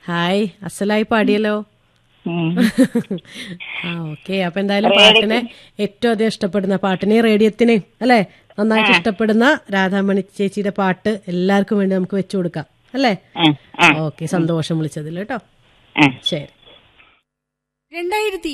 Hi, അസലായി പാടിയല്ലോ. ഉം. Okay. അപ്പൊ എന്തായാലും പാട്ടിനെ ഏറ്റവും അധികം ഇഷ്ടപ്പെടുന്ന പാട്ടിനെ റേഡിയത്തിനെ അല്ലെ നന്നായിട്ട് ഇഷ്ടപ്പെടുന്ന രാധാമണി ചേച്ചിയുടെ പാട്ട് എല്ലാവർക്കും വേണ്ടി നമുക്ക് വെച്ചു കൊടുക്കാം അല്ലേ? ഓക്കെ, സന്തോഷം വിളിച്ചതിൽ കേട്ടോ. ശരി.